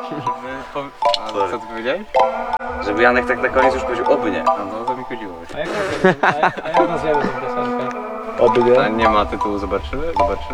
Co ty powiedziałeś? Żeby Janek tak na koniec już powiedział oby nie. No to mi chodziło. A jak nazwiemy tę piosenkę? Oby nie. A nie ma tytułu, zobaczymy?